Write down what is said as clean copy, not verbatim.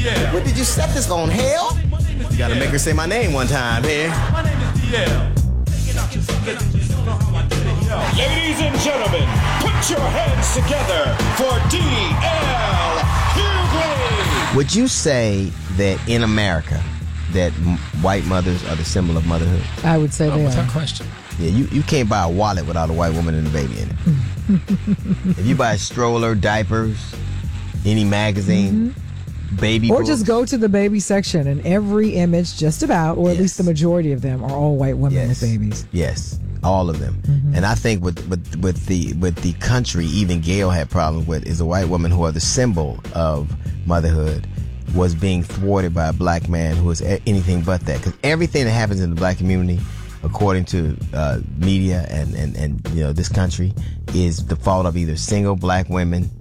DL. What did you set this on, hell? You gotta make her say my name one time here. My name is DL. Ladies and gentlemen, put your hands together for DL Hughley. Would you say that in America, that white mothers are the symbol of motherhood? I would say they What's are. that question? Yeah, you can't buy a wallet without a white woman and a baby in it. If you buy a stroller, diapers, any magazine, baby Or books, just go to the baby section, and every image, just about, or at least the majority of them, are all white women with babies. Yes, all of them. And I think with the country, even Gail had problems with, is a white woman who are the symbol of motherhood was being thwarted by a black man who is anything but that. Because everything that happens in the black community, according to media and this country, is the fault of either single black women